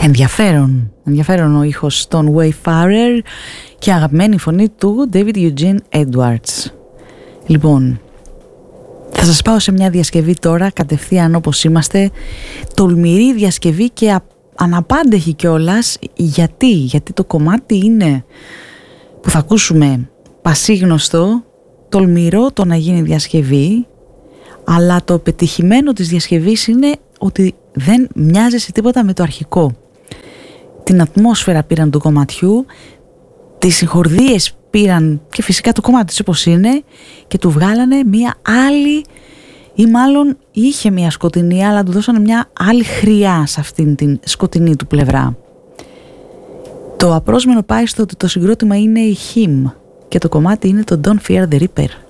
Ενδιαφέρον ο ήχος των Wayfarer και αγαπημένη φωνή του David Eugene Edwards. Λοιπόν, θα σας πάω σε μια διασκευή τώρα, κατευθείαν όπως είμαστε. Τολμηρή διασκευή και αναπάντεχη κιόλας. Γιατί το κομμάτι είναι που θα ακούσουμε πασίγνωστο, τολμηρό το να γίνει διασκευή, αλλά το πετυχημένο της διασκευής είναι ότι δεν μοιάζει σε τίποτα με το αρχικό. Την ατμόσφαιρα πήραν του κομματιού, τις συγχορδίες πήραν και φυσικά το κομμάτι όπως είναι και του βγάλανε μια άλλη, ή μάλλον είχε μια σκοτεινή, αλλά του δώσανε μια άλλη χρειά σε αυτήν την σκοτεινή του πλευρά. Το απρόσμενο πάει στο ότι το συγκρότημα είναι η Him και το κομμάτι είναι το Don't Fear the Reaper.